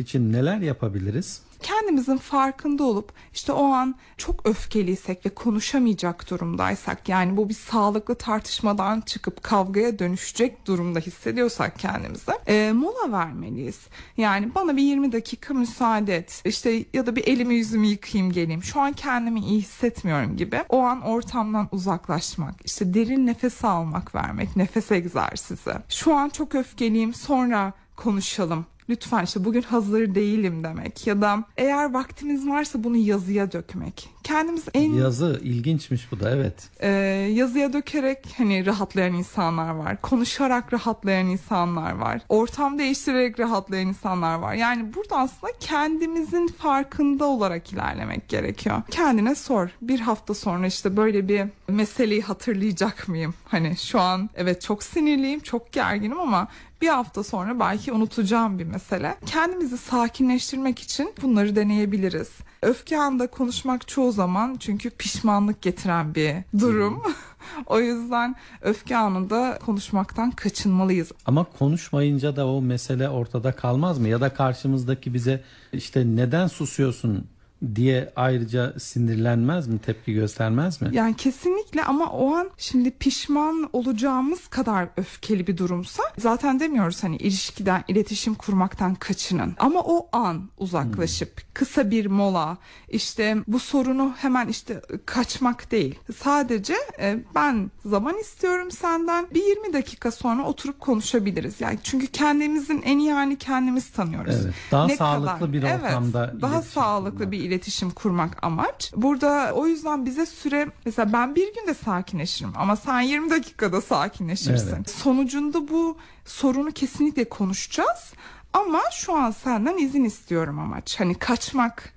için neler yapabiliriz? Kendimizin farkında olup işte o an çok öfkeliysek ve konuşamayacak durumdaysak, yani bu bir sağlıklı tartışmadan çıkıp kavgaya dönüşecek durumda hissediyorsak kendimize mola vermeliyiz. Yani bana bir 20 dakika müsaade et, işte ya da bir elimi yüzümü yıkayayım geleyim, şu an kendimi iyi hissetmiyorum gibi o an ortamdan uzaklaşmak, işte derin nefes almak, vermek, nefes egzersizi. Şu an çok öfkeliyim, sonra konuşalım. Lütfen, işte bugün hazır değilim demek ya da eğer vaktimiz varsa bunu yazıya dökmek. Kendimiz Yazı ilginçmiş bu da, evet. Yazıya dökerek hani rahatlayan insanlar var. Konuşarak rahatlayan insanlar var. Ortam değiştirerek rahatlayan insanlar var. Yani burada aslında kendimizin farkında olarak ilerlemek gerekiyor. Kendine sor. Bir hafta sonra işte böyle bir meseleyi hatırlayacak mıyım? Hani şu an evet çok sinirliyim, çok gerginim ama bir hafta sonra belki unutacağım bir mesele. Kendimizi sakinleştirmek için bunları deneyebiliriz. Öfke anında konuşmak çoğu zaman çünkü pişmanlık getiren bir durum. O yüzden öfke anında konuşmaktan kaçınmalıyız. Ama konuşmayınca da o mesele ortada kalmaz mı? Ya da karşımızdaki bize işte neden susuyorsun diye ayrıca sinirlenmez mi, tepki göstermez mi? Yani kesinlikle, ama o an şimdi pişman olacağımız kadar öfkeli bir durumsa zaten demiyoruz hani ilişkiden, iletişim kurmaktan kaçının. Ama o an uzaklaşıp kısa bir mola, işte bu sorunu hemen işte kaçmak değil. Sadece ben zaman istiyorum senden, bir 20 dakika sonra oturup konuşabiliriz. Yani çünkü kendimizin en iyi halini kendimiz tanıyoruz. Evet, daha sağlıklı bir ortamda daha sağlıklı bir iletişim kurmak amaç. Burada o yüzden bize süre, mesela ben bir günde sakinleşirim ama sen 20 dakikada sakinleşirsin. Evet. Sonucunda bu sorunu kesinlikle konuşacağız. Ama şu an senden izin istiyorum amaç. Hani kaçmak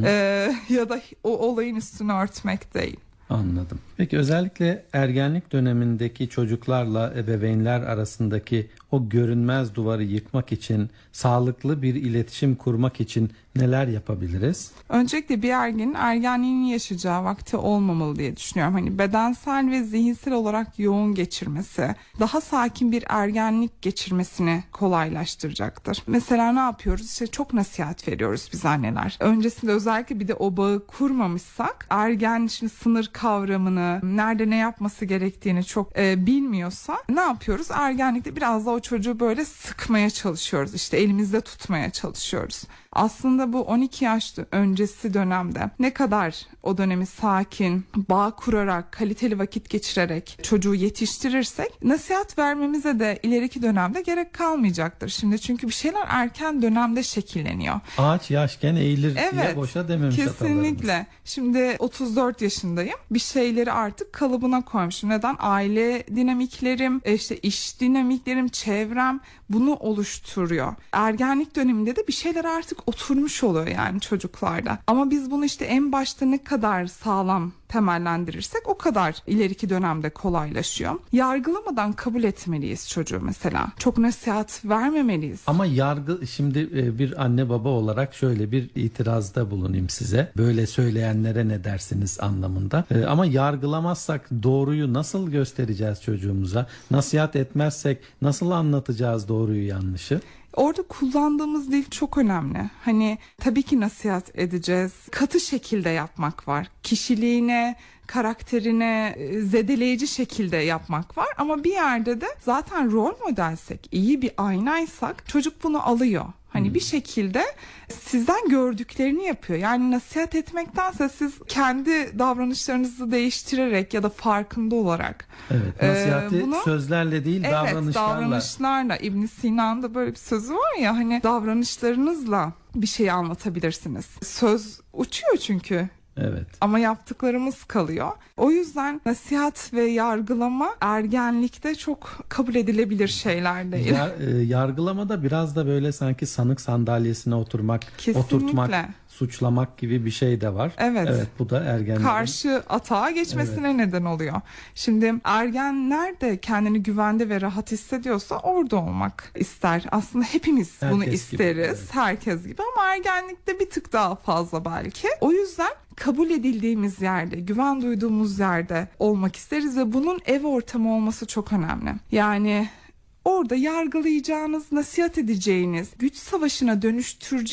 ya da o olayın üstünü örtmek değil. Anladım. Peki özellikle ergenlik dönemindeki çocuklarla ebeveynler arasındaki o görünmez duvarı yıkmak için, sağlıklı bir iletişim kurmak için neler yapabiliriz? Öncelikle bir ergenin ergenliğini yaşayacağı vakti olmamalı diye düşünüyorum. Hani bedensel ve zihinsel olarak yoğun geçirmesi, daha sakin bir ergenlik geçirmesini kolaylaştıracaktır. Mesela ne yapıyoruz? İşte çok nasihat veriyoruz biz anneler. Öncesinde özellikle bir de o bağı kurmamışsak, ergen şimdi sınır kavramını, nerede ne yapması gerektiğini çok bilmiyorsa ne yapıyoruz? Ergenlikte biraz da o çocuğu böyle sıkmaya çalışıyoruz. İşte elimizde tutmaya çalışıyoruz. Aslında bu 12 yaş öncesi dönemde ne kadar o dönemi sakin, bağ kurarak, kaliteli vakit geçirerek çocuğu yetiştirirsek nasihat vermemize de ileriki dönemde gerek kalmayacaktır. Şimdi çünkü bir şeyler erken dönemde şekilleniyor. Ağaç yaşken eğilir diye boşa dememiş kesinlikle. Atalarımız. Şimdi 34 yaşındayım. Bir şeyleri artık kalıbına koymuşum. Neden? Aile dinamiklerim, işte iş dinamiklerim, çevrem bunu oluşturuyor. Ergenlik döneminde de bir şeyler artık oturmuş oluyor yani çocuklarda. Ama biz bunu işte en başta ne kadar sağlam temellendirirsek o kadar ileriki dönemde kolaylaşıyor. Yargılamadan kabul etmeliyiz çocuğu mesela. Çok nasihat vermemeliyiz. Ama şimdi bir anne baba olarak şöyle bir itirazda bulunayım size. Böyle söyleyenlere ne dersiniz anlamında. Ama yargılamazsak doğruyu nasıl göstereceğiz çocuğumuza? Nasihat etmezsek nasıl anlatacağız doğruyu yanlışı? Orada kullandığımız dil çok önemli. Hani tabii ki nasihat edeceğiz. Katı şekilde yapmak var. Kişiliğine, karakterine zedeleyici şekilde yapmak var. Ama bir yerde de zaten rol modelsek, iyi bir aynaysak çocuk bunu alıyor. Hani bir şekilde sizden gördüklerini yapıyor. Yani nasihat etmektense siz kendi davranışlarınızı değiştirerek ya da farkında olarak. Evet, nasihati sözlerle değil davranışlarla. İbn Sina'nın da böyle bir sözü var ya, hani davranışlarınızla bir şey anlatabilirsiniz. Söz uçuyor çünkü. Evet. Ama yaptıklarımız kalıyor. O yüzden nasihat ve yargılama ergenlikte çok kabul edilebilir şeyler değil. Yargılamada biraz da böyle sanki sanık sandalyesine oturmak, oturtmak, suçlamak gibi bir şey de var. Evet. Bu da ergenlerin karşı atağa geçmesine neden oluyor. Şimdi ergenler de kendini güvende ve rahat hissediyorsa orada olmak ister. Aslında hepimiz bunu isteriz. Herkes gibi, ama ergenlikte bir tık daha fazla belki. O yüzden kabul edildiğimiz yerde, güven duyduğumuz yerde olmak isteriz ve bunun ev ortamı olması çok önemli. Yani orada yargılayacağınız, nasihat edeceğiniz, güç savaşına dönüştüreceğiniz